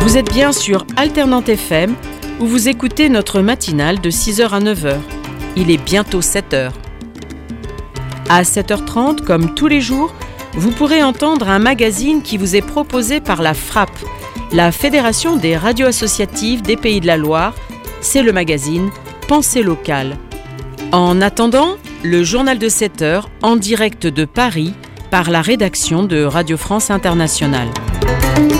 Vous êtes bien sur Alternante FM, où vous écoutez notre matinale de 6h à 9h. Il est bientôt 7h. À 7h30, comme tous les jours, vous pourrez entendre un magazine qui vous est proposé par la FRAP, la Fédération des radios associatives des Pays de la Loire. C'est le magazine Pensée locale. En attendant, le journal de 7h en direct de Paris par la rédaction de Radio France Internationale.